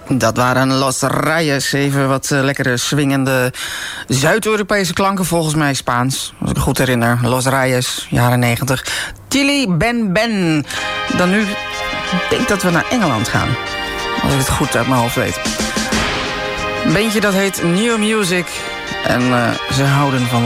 Dat waren Los Reyes. Even wat lekkere swingende Zuid-Europese klanken, volgens mij Spaans. Als ik me goed herinner. Los Reyes, jaren 90. Tilly Ben Ben. Dan nu denk ik dat we naar Engeland gaan. Als ik het goed uit mijn hoofd weet. Een beentje dat heet New Music. En ze houden van